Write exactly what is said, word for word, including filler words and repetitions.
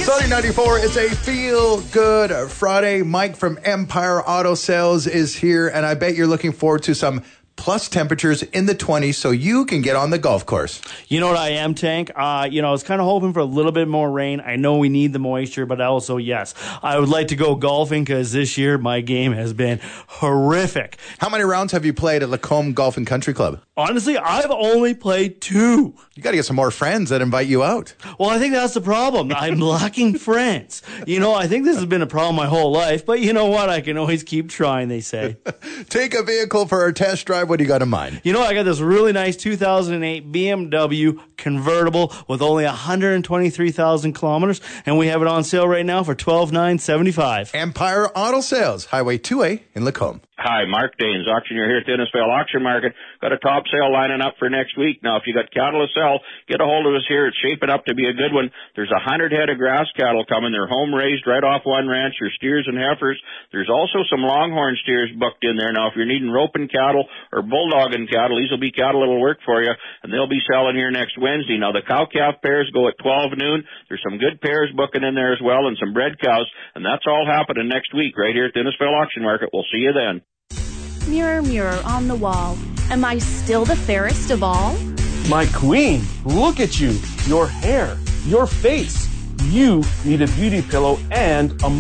Sunny ninety-four, it's a feel-good Friday. Mike from Empire Auto Sales is here, and I bet you're looking forward to some plus temperatures in the twenties so you can get on the golf course. You know what I am, Tank? Uh, you know, I was kind of hoping for a little bit more rain. I know we need the moisture, but also, yes, I would like to go golfing because this year my game has been horrific. How many rounds have you played at Lacombe Golf and Country Club? Honestly, I've only played two. You got to get some more friends that invite you out. Well, I think that's the problem. I'm lacking friends. You know, I think this has been a problem my whole life, but you know what? I can always keep trying, they say. Take a vehicle for a test drive. What do you got in mind? You know, I got this really nice two thousand eight B M W convertible with only one hundred twenty-three thousand kilometers, and we have it on sale right now for twelve thousand nine hundred seventy-five dollars. Empire Auto Sales, Highway two A in Lacombe. Hi, Mark Danes, auctioneer here at the Innisfail Auction Market. Got a top sale lining up for next week. Now, if you got cattle to sell, get a hold of us here. It's shaping up to be a good one. There's a hundred head of grass cattle coming. They're home raised right off one ranch. There's steers and heifers. There's also some longhorn steers booked in there. Now, if you're needing roping cattle or bulldogging cattle, these will be cattle that'll work for you, and they'll be selling here next Wednesday. Now, the cow-calf pairs go at twelve noon. There's some good pairs booking in there as well, and some bred cows, and that's all happening next week right here at the Innisfail Auction Market. We'll see you then. Mirror, mirror on the wall, am I still the fairest of all? My queen, look at you, your hair, your face. You need a beauty pillow and a